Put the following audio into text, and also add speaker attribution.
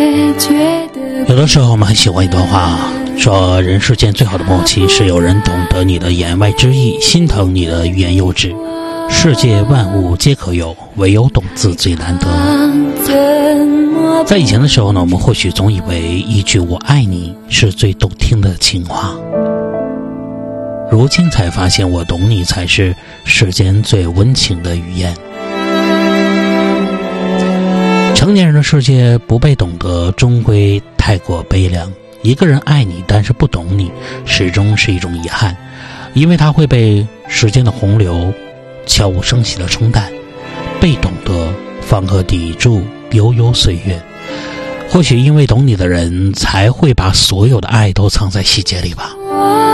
Speaker 1: 有的时候我们很喜欢一段话，说人世间最好的默契是有人懂得你的言外之意，心疼你的欲言又止。世界万物皆可有，唯有懂字最难得。在以前的时候呢，我们或许总以为一句我爱你是最动听的情话，如今才发现我懂你才是世间最温情的语言。成年人的世界，不被懂得终归太过悲凉。一个人爱你但是不懂你，始终是一种遗憾，因为他会被时间的洪流悄无声息地冲淡。被懂得方可抵住悠悠岁月。或许因为懂你的人才会把所有的爱都藏在细节里吧。